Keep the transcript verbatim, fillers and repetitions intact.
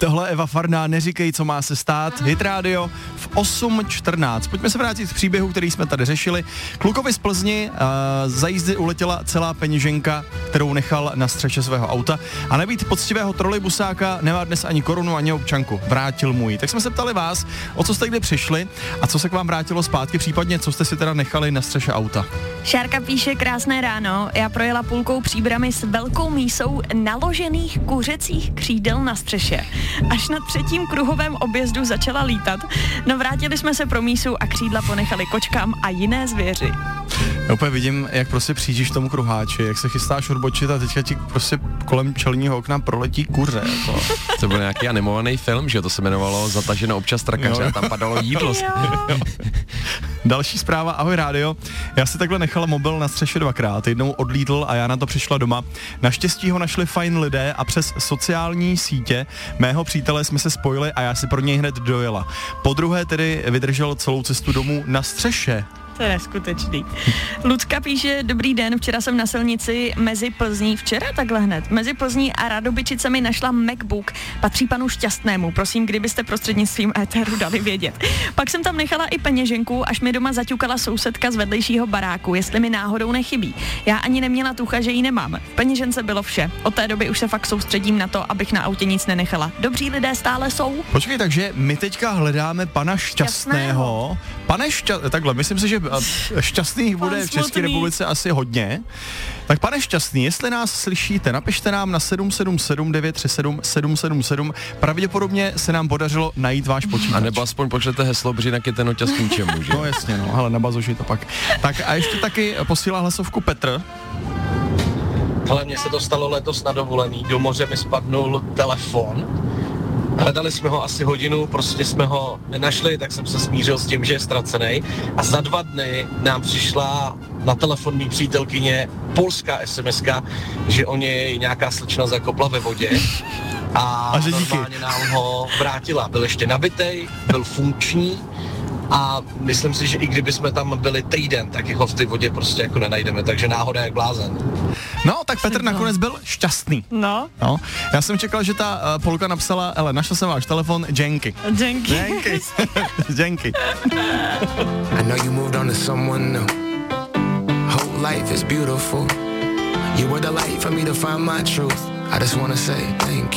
Tohle Eva Farná, Neříkej, co má se stát. Hit Radio v osm čtrnáct. Pojďme se vrátit k příběhu, který jsme tady řešili. Klukovi z Plzni uh, za jízdy uletěla celá peněženka, kterou nechal na střeše svého auta. A nebýt poctivého trolejbusáka nemá dnes ani korunu, ani občanku. Vrátil mu ji. Tak jsme se ptali vás, o co jste kdy přišli a co se k vám vrátilo zpátky, případně co jste si teda nechali na střeše auta. Šárka píše: krásné ráno, já projela půlkou Příbrami s velkou mísou naložených kuřecích křídel na střeše. Až na třetím kruhovém objezdu začala lítat. No vrátili jsme se pro mísu a křídla ponechali kočkám a jiné zvěři. Já úplně vidím, jak prostě přijíždíš tomu kruháči, jak se chystáš odbočit a teďka ti prostě kolem čelního okna proletí kuře. Jako. To byl nějaký animovaný film, že to se jmenovalo Zataženo občas trakaře a tam padalo jídlo. Další zpráva, ahoj rádio. Já si takhle nechala mobil na střeše dvakrát, jednou odlítl a já na to přišla doma. Naštěstí ho našli fajn lidé a přes sociální sítě mého přítele jsme se spojili a já si pro něj hned dojela. Po druhé tedy vydržel celou cestu domů na střeše. To je neskutečný. Lucka píše: dobrý den, včera jsem na silnici mezi Plzní, včera takhle hned, mezi Plzní a Radobyčicemi našla MacBook, patří panu Šťastnému, prosím, kdybyste prostřednictvím éteru dali vědět. Pak jsem tam nechala i peněženku, až mi doma zaťukala sousedka z vedlejšího baráku, jestli mi náhodou nechybí. Já ani neměla tucha, že ji nemám. V peněžence bylo vše. Od té doby už se fakt soustředím na to, abych na autě nic nenechala. Dobří lidé stále jsou. Počkej, takže my teďka hledáme pana Šťastného. Pane Šťastného, takhle, myslím si, že šťastných bude v České republice asi hodně. Tak pane Šťastný, jestli nás slyšíte, napište nám na sedm sedm sedm devět tři sedm sedm sedm sedm. Pravděpodobně se nám podařilo najít váš počítač. A nebo aspoň pošlete heslo, protože jinak je ten oťas k ničemu, že? No jasně, no, hele, na bazoši to pak. Tak a ještě taky posílá hlasovku Petr. Hele, mně se to stalo letos na dovolený, do moře mi spadnul telefon. Hledali jsme ho asi hodinu, prostě jsme ho nenašli, tak jsem se smířil s tím, že je ztracený. A za dva dny nám přišla na telefon mý přítelkyně polská esemeska, že o něj nějaká slečna zakopla ve vodě. A, a že díky. Normálně nám ho vrátila. Byl ještě nabitej, byl funkční a myslím si, že i kdyby jsme tam byli týden, tak ho v té vodě prostě jako nenajdeme, takže náhoda jak blázen. No, tak Petr nakonec byl šťastný. No. no. Já jsem čekal, že ta uh, Polka napsala: ele, našel jsem váš telefon, děnky. Děnky. Děnky. Děnky. I know you moved on to someone new. Whole life is beautiful. You were the light for me to find my truth. I just wanna say thank you.